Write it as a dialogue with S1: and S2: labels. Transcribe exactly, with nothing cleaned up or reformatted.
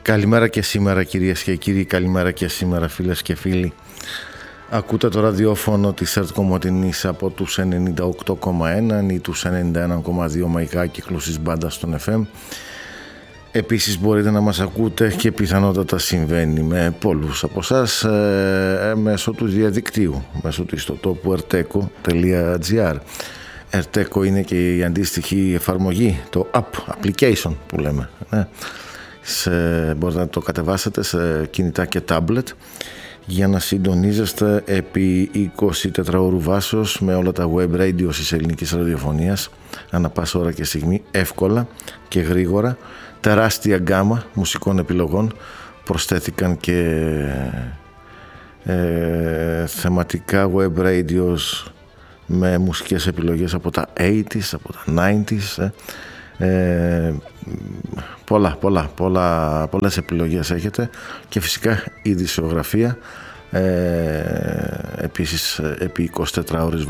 S1: Καλημέρα και σήμερα κυρίες και κύριοι, καλημέρα και σήμερα φίλες και φίλοι. Ακούτε το ραδιόφωνο της ΕΡΤ Κομοτηνής από τους ενενήντα οκτώ κόμμα ένα ή τους ενενήντα ένα κόμμα δύο μαϊκά κύκλους της μπάντας στον εφ εμ. Επίσης μπορείτε να μας ακούτε και πιθανότατα συμβαίνει με πολλούς από εσάς ε, μέσω του διαδικτύου, μέσω του ιστοτόπου ερτέκο τελεία τζι άρ. ερτέκο είναι και η αντίστοιχη εφαρμογή, το app, application που λέμε. Ναι. Σε, μπορείτε να το κατεβάσετε σε κινητά και tablet για να συντονίζεστε επί εικοσιτέσσερα ώρου βάσεως με όλα τα web radio της ελληνικής ραδιοφωνίας ανά πάσα ώρα και στιγμή, εύκολα και γρήγορα. Τεράστια γκάμα μουσικών επιλογών, προσθέθηκαν και ε, θεματικά web radios με μουσικές επιλογές από τα ογδόντα, από τα ενενήντα. Ε, πολλά, πολλά, πολλά, πολλές επιλογές έχετε και φυσικά η ειδησιογραφία ε, επίσης επί εικοσιτέσσερα ώρες